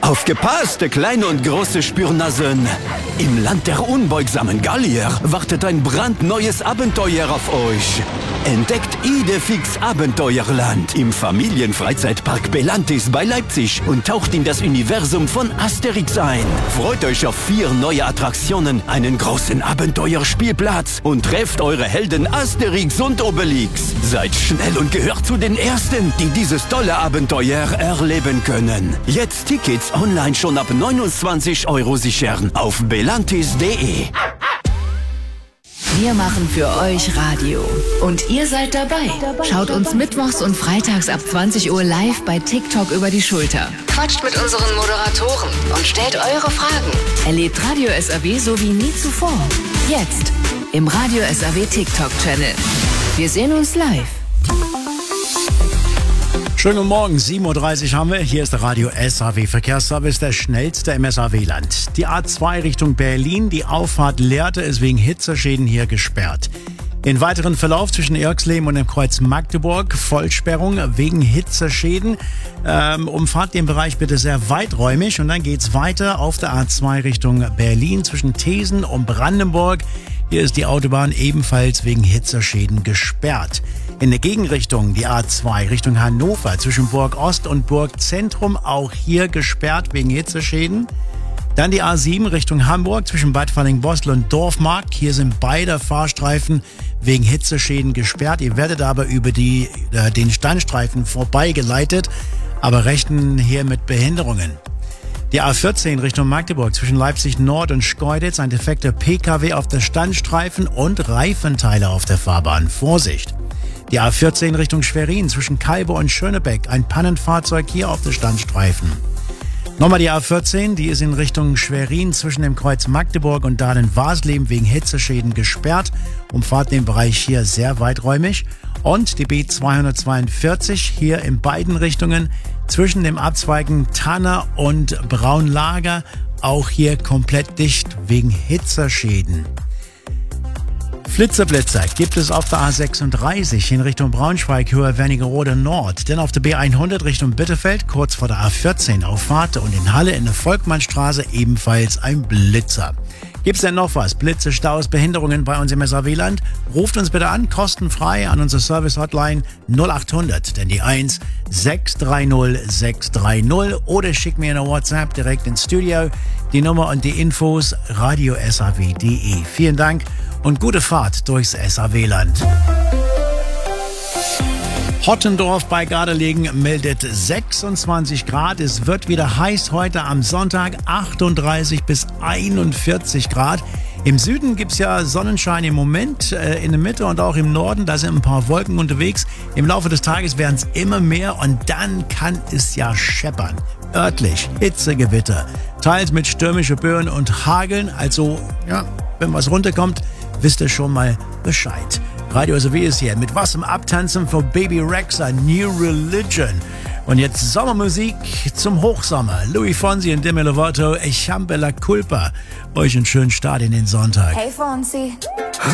Aufgepasst, kleine und große Spürnasen! Im Land der unbeugsamen Gallier wartet ein brandneues Abenteuer auf euch. Entdeckt Idefix Abenteuerland im Familienfreizeitpark Belantis bei Leipzig und taucht in das Universum von Asterix ein. Freut euch auf 4 neue Attraktionen, einen großen Abenteuerspielplatz und trefft eure Helden Asterix und Obelix. Seid schnell und gehört zu den Ersten, die dieses tolle Abenteuer erleben können. Jetzt Tickets online schon ab 29 € sichern auf belantis.de. Wir machen für euch Radio. Und ihr seid dabei. Schaut uns mittwochs und freitags ab 20 Uhr live bei TikTok über die Schulter. Quatscht mit unseren Moderatoren und stellt eure Fragen. Erlebt Radio SAW so wie nie zuvor. Jetzt im Radio SAW TikTok-Channel. Wir sehen uns live. Schönen guten Morgen, 7.30 Uhr haben wir. Hier ist der Radio SAW Verkehrsservice, der schnellste im SAW-Land. Die A2 Richtung Berlin, die Auffahrt Lehrte ist wegen Hitzeschäden hier gesperrt. Den weiteren Verlauf zwischen Irxleben und dem Kreuz Magdeburg, Vollsperrung wegen Hitzeschäden. Umfahrt den Bereich bitte sehr weiträumig und dann geht's weiter auf der A2 Richtung Berlin zwischen Thesen und Brandenburg. Hier ist die Autobahn ebenfalls wegen Hitzeschäden gesperrt. In der Gegenrichtung, die A2 Richtung Hannover zwischen Burg Ost und Burg Zentrum, auch hier gesperrt wegen Hitzeschäden. Dann die A7 Richtung Hamburg zwischen Bad Falling-Bostel und Dorfmarkt. Hier sind beide Fahrstreifen wegen Hitzeschäden gesperrt. Ihr werdet aber über den Standstreifen vorbeigeleitet, aber rechnen hier mit Behinderungen. Die A14 Richtung Magdeburg zwischen Leipzig Nord und Schkeuditz, ein defekter PKW auf der Standstreifen und Reifenteile auf der Fahrbahn. Vorsicht! Die A14 Richtung Schwerin zwischen Calbe und Schönebeck, ein Pannenfahrzeug hier auf der Standstreifen. Nochmal die A14, die ist in Richtung Schwerin zwischen dem Kreuz Magdeburg und Dahlen-Wasleben wegen Hitzeschäden gesperrt. Umfahrt den Bereich hier sehr weiträumig. Und die B242 hier in beiden Richtungen zwischen dem Abzweigen Tanner und Braunlager, auch hier komplett dicht wegen Hitzeschäden. Flitzer gibt es auf der A36 in Richtung Braunschweig, Höhe Wernigerode Nord. Denn auf der B100 Richtung Bitterfeld, kurz vor der A14 Auffahrt und in Halle in der Volkmannstraße ebenfalls ein Blitzer. Gibt's denn noch was? Blitze, Staus, Behinderungen bei uns im SAW-Land? Ruft uns bitte an, kostenfrei an unsere Service-Hotline 0800, denn die 1 630 630 oder schickt mir eine WhatsApp direkt ins Studio. Die Nummer und die Infos radio-saw.de. Vielen Dank und gute Fahrt durchs SAW-Land. Hottendorf bei Gardelegen meldet 26 Grad. Es wird wieder heiß heute am Sonntag, 38 bis 41 Grad. Im Süden gibt's ja Sonnenschein im Moment, in der Mitte und auch im Norden. Da sind ein paar Wolken unterwegs. Im Laufe des Tages werden es immer mehr und dann kann es ja scheppern. Örtlich Hitzegewitter, teils mit stürmischen Böen und Hageln. Also, ja, wenn was runterkommt, wisst ihr schon mal Bescheid. Radio SAW ist hier mit was im Abtanzen für Baby Rexha, New Religion. Und jetzt Sommermusik zum Hochsommer. Louis Fonsi und Demi Lovato, Echampe la Culpa. Euch einen schönen Start in den Sonntag. Hey Fonsi.